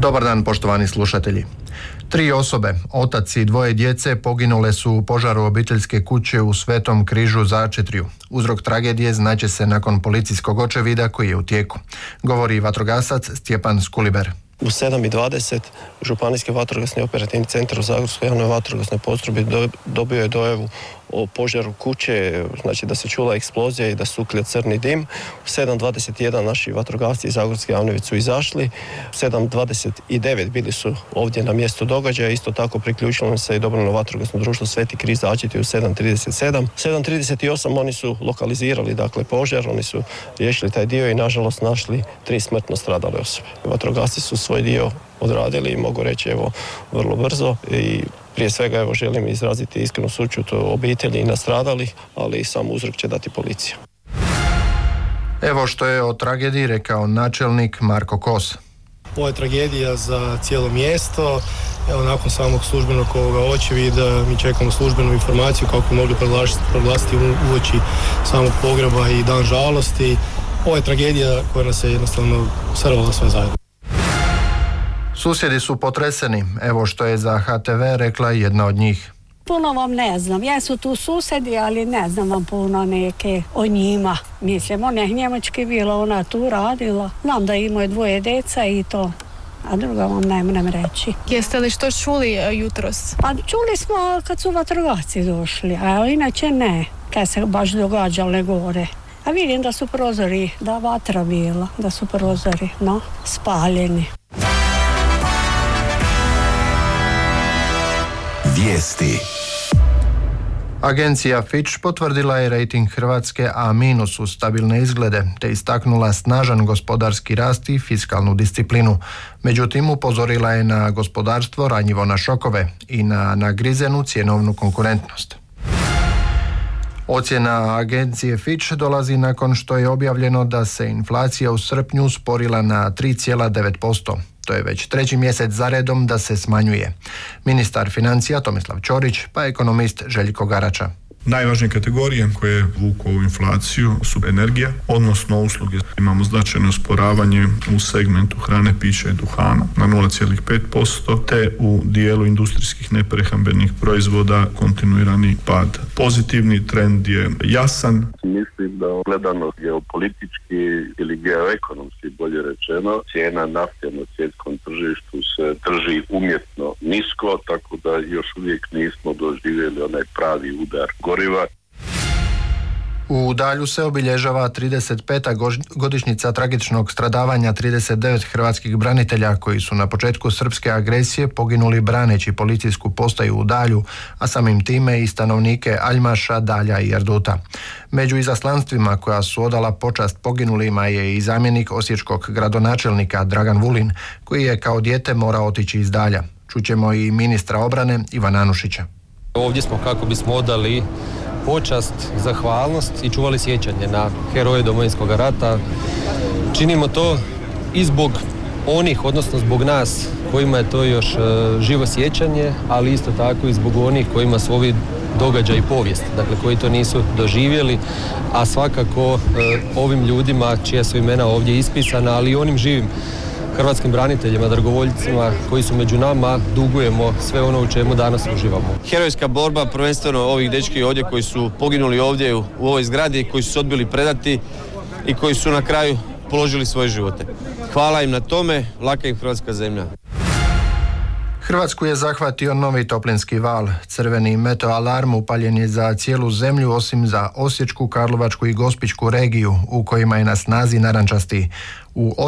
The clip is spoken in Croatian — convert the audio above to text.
Dobar dan, poštovani slušatelji. 3 osobe, otac i 2 djece, poginule su u požaru obiteljske kuće u Svetom Križu Začetrju. Uzrok tragedije znaće se nakon policijskog očevida koji je u tijeku, govori vatrogasac Stjepan Skuliber. U 7:20 Županijski vatrogasni operativni centar u Zagorskoj javnoj vatrogasnoj postrojbi dobio je dojavu o požaru kuće, znači da se čula eksplozija i da se uklja crni dim. U 7:21 naši vatrogasci iz Zagorske javne su izašli. U 7:29 bili su ovdje na mjestu događaja. Isto tako priključilo nam se i dobrovoljno vatrogasno društvo Sveti Križ Začetrje u 7:37. 7:38 oni su lokalizirali požar, oni su riješili taj dio i nažalost našli 3 smrtno stradale osobe. Vatrogasci su svoj dio odradili i mogu reći vrlo brzo i prije svega želim izraziti iskrenu sućut obitelji i nastradalih, ali i sam uzrok će dati policija. Evo što je o tragediji rekao načelnik Marko Kos. Ovo je tragedija za cijelo mjesto. Nakon samog službenog očevida mi čekamo službenu informaciju kako bi mogli proglasiti uoči samog pogreba i dan žalosti. Ovo je tragedija koja nas je jednostavno srvala sve zajedno. Susjedi su potreseni, evo što je za HTV rekla jedna od njih. Puno vam ne znam, jesu tu susjedi, ali ne znam vam puno neke o njima. Mislim, ona je Njemački bila, ona tu radila. Znam da imaju 2 djeca i to, a druga vam ne reći. Jeste li što čuli jutros? Pa čuli smo kad su vatrogasci došli, a inače ne, kaj se baš događale gore. A vidim da su prozori, da vatra bila, da su prozori, spaljeni. Vijesti. Agencija Fitch potvrdila je rejting Hrvatske A- u stabilne izglede, te istaknula snažan gospodarski rast i fiskalnu disciplinu. Međutim, upozorila je na gospodarstvo ranjivo na šokove i na nagrizenu cjenovnu konkurentnost. Ocjena agencije Fitch dolazi nakon što je objavljeno da se inflacija u srpnju usporila na 3,9%. To je već 3. mjesec za redom da se smanjuje. Ministar financija Tomislav Ćorić pa ekonomist Željko Garača. Najvažnije kategorije koje vuku ovu inflaciju su energija, odnosno usluge. Imamo značajno usporavanje u segmentu hrane, pića i duhana na 0,5%, te u dijelu industrijskih neprehrambenih proizvoda kontinuirani pad. Pozitivni trend je jasan. Mislim da gledano geopolitički ili geoekonomski, bolje rečeno, cijena nafte na svjetskom tržištu se drži umjetno nisko, tako da još uvijek nismo doživjeli onaj pravi udar goriva. U Dalju se obilježava 35. godišnjica tragičnog stradavanja 39 hrvatskih branitelja koji su na početku srpske agresije poginuli braneći policijsku postaju u Dalju, a samim time i stanovnike Aljmaša, Dalja i Erduta. Među izaslanstvima koja su odala počast poginulima je i zamjenik osječkog gradonačelnika Dragan Vulin, koji je kao dijete morao otići iz Dalja. Čućemo i ministra obrane Ivana Anušića. Ovdje smo kako bismo odali počast, zahvalnost i čuvali sjećanje na heroje Domovinskog rata. Činimo to i zbog onih, odnosno zbog nas kojima je to još živo sjećanje, ali isto tako i zbog onih kojima su ovi događaj i povijest, dakle koji to nisu doživjeli, a svakako ovim ljudima čija su imena ovdje ispisana, ali i onim živim hrvatskim braniteljima, dragovoljcima koji su među nama, dugujemo sve ono u čemu danas uživamo. Herojska borba, prvenstveno ovih dečki ovdje koji su poginuli ovdje u ovoj zgradi, koji su se odbili predati i koji su na kraju položili svoje živote. Hvala im na tome, laka im hrvatska zemlja. Hrvatsku je zahvatio novi toplinski val. Crveni meteoalarm upaljen je za cijelu zemlju osim za Osječku, Karlovačku i Gospićku regiju u kojima je na snazi narančasti. U